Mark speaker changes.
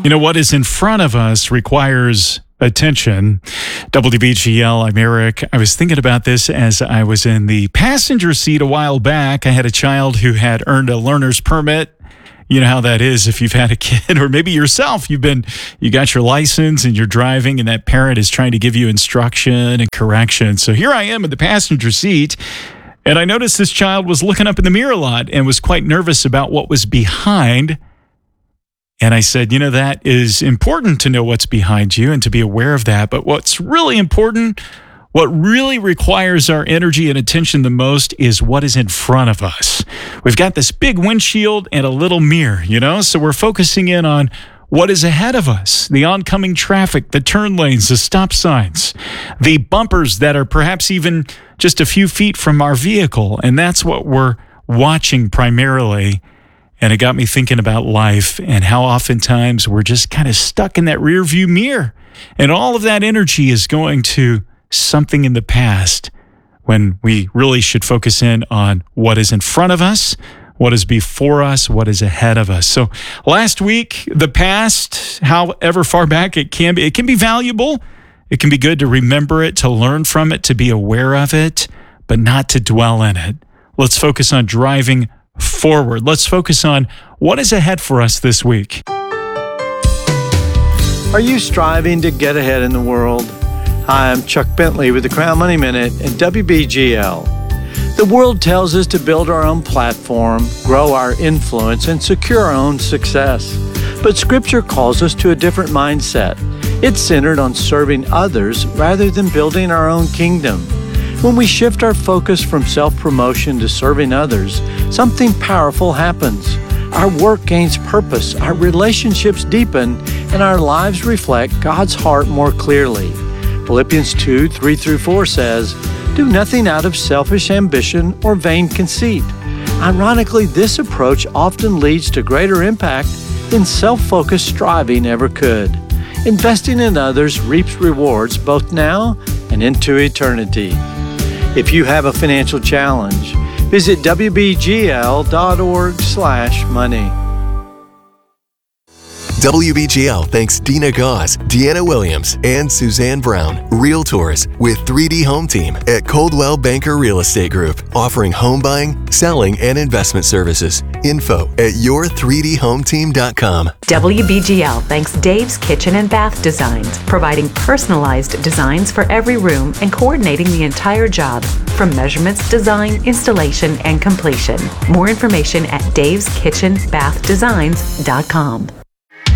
Speaker 1: You know, what is in front of us requires attention. WBGL, I'm Eric. I was thinking about this as I was in the passenger seat a while back. I had a child who had earned a learner's permit. You know how that is if you've had a kid, or maybe yourself, you got your license and you're driving and that parent is trying to give you instruction and correction. So here I am in the passenger seat, and I noticed this child was looking up in the mirror a lot and was quite nervous about what was behind. And I said, you know, that is important to know what's behind you and to be aware of that. But what's really important, what really requires our energy and attention the most is what is in front of us. We've got this big windshield and a little mirror, you know, so we're focusing in on what is ahead of us, the oncoming traffic, the turn lanes, the stop signs, the bumpers that are perhaps even just a few feet from our vehicle. And that's what we're watching primarily. And it got me thinking about life and how oftentimes we're just kind of stuck in that rear view mirror. And all of that energy is going to something in the past when we really should focus in on what is in front of us, what is before us, what is ahead of us. So last week, the past, however far back it can be valuable. It can be good to remember it, to learn from it, to be aware of it, but not to dwell in it. Let's focus on driving forward. Let's focus on what is ahead for us this week.
Speaker 2: Are you striving to get ahead in the world? Hi, I'm Chuck Bentley with the Crown Money Minute and WBGL. The world tells us to build our own platform, grow our influence, and secure our own success. But Scripture calls us to a different mindset. It's centered on serving others rather than building our own kingdom. When we shift our focus from self-promotion to serving others, something powerful happens. Our work gains purpose, our relationships deepen, and our lives reflect God's heart more clearly. Philippians 2:3-4 says, "Do nothing out of selfish ambition or vain conceit." Ironically, this approach often leads to greater impact than self-focused striving ever could. Investing in others reaps rewards both now and into eternity. If you have a financial challenge, visit wbgl.org/money.
Speaker 3: WBGL thanks Dina Gauze, Deanna Williams, and Suzanne Brown, Realtors with 3D Home Team at Coldwell Banker Real Estate Group, offering home buying, selling, and investment services. Info at your3dhometeam.com.
Speaker 4: WBGL thanks Dave's Kitchen and Bath Designs, providing personalized designs for every room and coordinating the entire job, from measurements, design, installation, and completion. More information at daveskitchenbathdesigns.com.